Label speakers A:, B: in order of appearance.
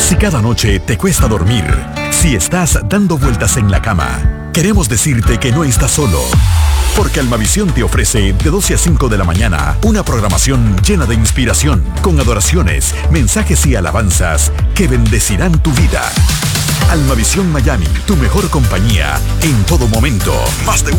A: Si cada noche te cuesta dormir, si estás dando vueltas en la cama, queremos decirte que no estás solo. Porque Almavisión te ofrece de 12 a 5 de la mañana una programación llena de inspiración, con adoraciones, mensajes y alabanzas que bendecirán tu vida. Almavisión Miami, tu mejor compañía en todo momento. Más de